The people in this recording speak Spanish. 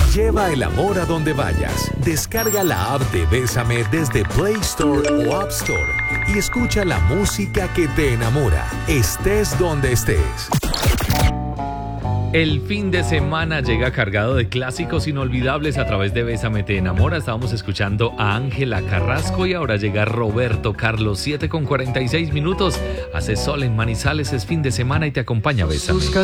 Lleva el amor a donde vayas. Descarga la app de Bésame desde Play Store o App Store y escucha la música que te enamora, estés donde estés. El fin de semana llega cargado de clásicos inolvidables a través de Bésame te enamora. Estábamos escuchando a Ángela Carrasco y ahora llega Roberto Carlos, 7:46. Hace sol en Manizales, es fin de semana y te acompaña Bésame.